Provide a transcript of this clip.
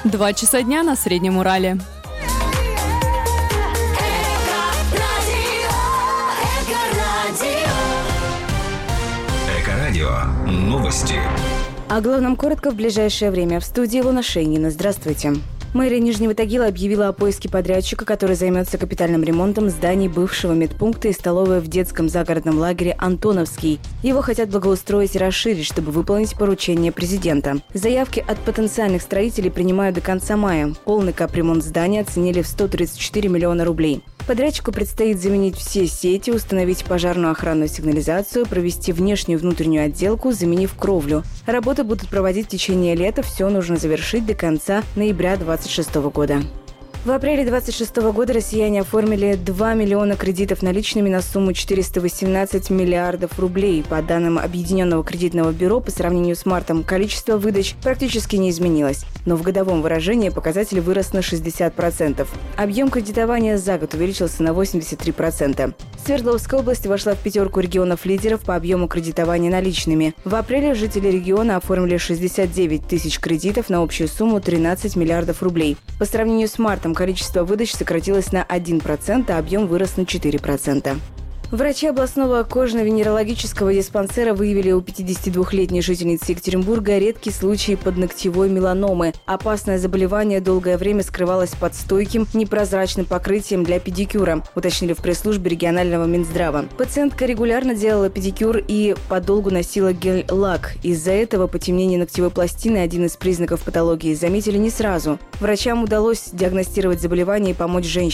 2 часа дня на Среднем Урале. Эко-радио. Новости. О главном коротко в ближайшее время. В студии Илона Шейнина. Здравствуйте. Мэрия Нижнего Тагила объявила о поиске подрядчика, который займется капитальным ремонтом зданий бывшего медпункта и столовой в детском загородном лагере «Антоновский». Его хотят благоустроить и расширить, чтобы выполнить поручение президента. Заявки от потенциальных строителей принимают до конца мая. Полный капремонт здания оценили в 134 миллиона рублей. Подрядчику предстоит заменить все сети, установить пожарную охранную сигнализацию, провести внешнюю и внутреннюю отделку, заменив кровлю. Работы будут проводить в течение лета, все нужно завершить до конца ноября 2026 года. В апреле 2026 года россияне оформили 2 миллиона кредитов наличными на сумму 418 миллиардов рублей. По данным Объединенного кредитного бюро, по сравнению с мартом количество выдач практически не изменилось. Но в годовом выражении показатель вырос на 60%. Объем кредитования за год увеличился на 83%. Свердловская область вошла в пятерку регионов-лидеров по объему кредитования наличными. В апреле жители региона оформили 69 тысяч кредитов на общую сумму 13 миллиардов рублей. По сравнению с мартом количество выдач сократилось на 1%, а объем вырос на 4%. Врачи областного кожно-венерологического диспансера выявили у 52-летней жительницы Екатеринбурга редкий случай подногтевой меланомы. Опасное заболевание долгое время скрывалось под стойким непрозрачным покрытием для педикюра, уточнили в пресс-службе регионального Минздрава. Пациентка регулярно делала педикюр и подолгу носила гель-лак. Из-за этого потемнение ногтевой пластины, один из признаков патологии, заметили не сразу. Врачам удалось диагностировать заболевание и помочь женщине.